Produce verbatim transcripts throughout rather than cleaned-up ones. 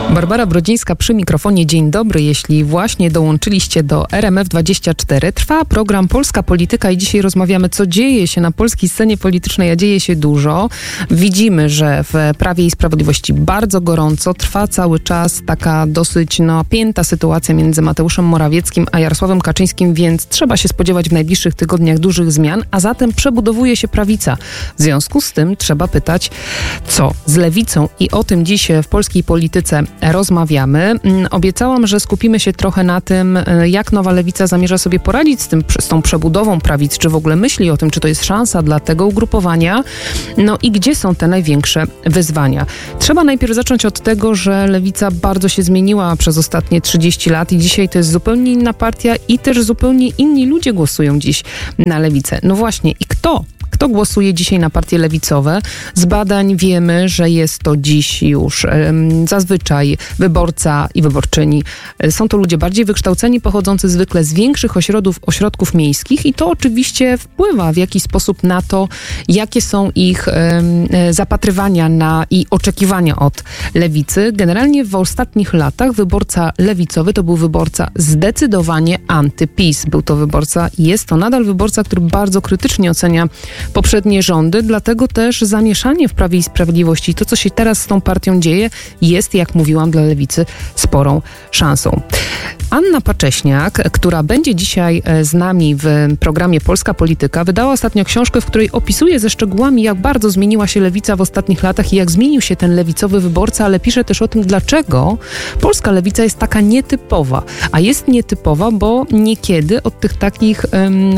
Barbara Brodzińska przy mikrofonie. Dzień dobry. Jeśli właśnie dołączyliście do R M F dwadzieścia cztery, trwa program Polska Polityka i dzisiaj rozmawiamy, co dzieje się na polskiej scenie politycznej, a dzieje się dużo. Widzimy, że w Prawie i Sprawiedliwości bardzo gorąco trwa cały czas taka dosyć napięta sytuacja między Mateuszem Morawieckim a Jarosławem Kaczyńskim, więc trzeba się spodziewać w najbliższych tygodniach dużych zmian, a zatem przebudowuje się prawica. W związku z tym trzeba pytać, co z lewicą, i o tym dziś w polskiej polityce rozmawiamy. Obiecałam, że skupimy się trochę na tym, jak nowa lewica zamierza sobie poradzić z, tym, z tą przebudową prawic, czy w ogóle myśli o tym, czy to jest szansa dla tego ugrupowania, no i gdzie są te największe wyzwania. Trzeba najpierw zacząć od tego, że lewica bardzo się zmieniła przez ostatnie trzydzieści lat i dzisiaj to jest zupełnie inna partia i też zupełnie inni ludzie głosują dziś na lewicę. No właśnie, i kto? Kto głosuje dzisiaj na partie lewicowe? Z badań wiemy, że jest to dziś już um, zazwyczaj wyborca i wyborczyni. Są to ludzie bardziej wykształceni, pochodzący zwykle z większych ośrodków, ośrodków miejskich i to oczywiście wpływa w jakiś sposób na to, jakie są ich um, zapatrywania na i oczekiwania od lewicy. Generalnie w ostatnich latach wyborca lewicowy to był wyborca zdecydowanie anty-PiS. Był to wyborca, jest to nadal wyborca, który bardzo krytycznie ocenia poprzednie rządy, dlatego też zamieszanie w Prawie i Sprawiedliwości, to co się teraz z tą partią dzieje, jest, jak mówiłam, dla lewicy sporą szansą. Anna Pacześniak, która będzie dzisiaj z nami w programie Polska Polityka, wydała ostatnio książkę, w której opisuje ze szczegółami, jak bardzo zmieniła się lewica w ostatnich latach i jak zmienił się ten lewicowy wyborca, ale pisze też o tym, dlaczego polska lewica jest taka nietypowa. A jest nietypowa, bo niekiedy od tych takich um,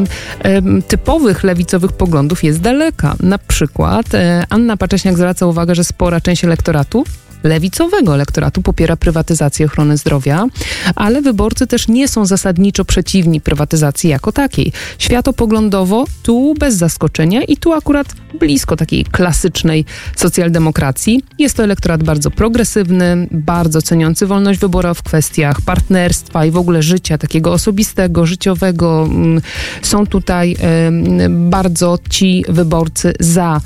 um, typowych lewicowych poglądów jest daleka. Na przykład e, Anna Pacześniak zwraca uwagę, że spora część elektoratu lewicowego elektoratu popiera prywatyzację ochrony zdrowia, ale wyborcy też nie są zasadniczo przeciwni prywatyzacji jako takiej. Światopoglądowo tu bez zaskoczenia i tu akurat blisko takiej klasycznej socjaldemokracji. Jest to elektorat bardzo progresywny, bardzo ceniący wolność wyboru w kwestiach partnerstwa i w ogóle życia takiego osobistego, życiowego. Są tutaj bardzo ci wyborcy za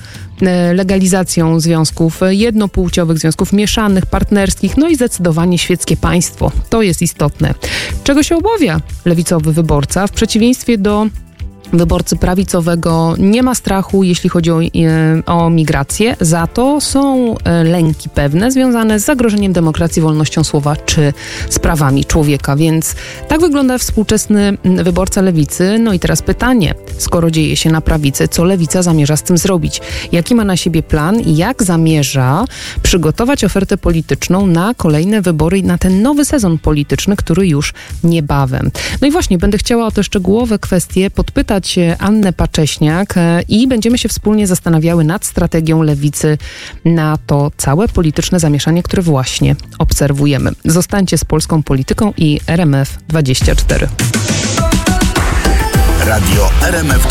legalizacją związków jednopłciowych, związków mieszanych, partnerskich, no i zdecydowanie świeckie państwo. To jest istotne. Czego się obawia lewicowy wyborca? W przeciwieństwie do wyborcy prawicowego nie ma strachu, jeśli chodzi o, o migrację. Za to są lęki pewne związane z zagrożeniem demokracji, wolnością słowa czy z prawami człowieka. Więc tak wygląda współczesny wyborca lewicy. No i teraz pytanie, skoro dzieje się na prawicy, co lewica zamierza z tym zrobić? Jaki ma na siebie plan i jak zamierza przygotować ofertę polityczną na kolejne wybory i na ten nowy sezon polityczny, który już niebawem. No i właśnie, będę chciała o te szczegółowe kwestie podpytać Annę Pacześniak i będziemy się wspólnie zastanawiały nad strategią lewicy na to całe polityczne zamieszanie, które właśnie obserwujemy. Zostańcie z Polską Polityką i R M F dwadzieścia cztery. Radio R M F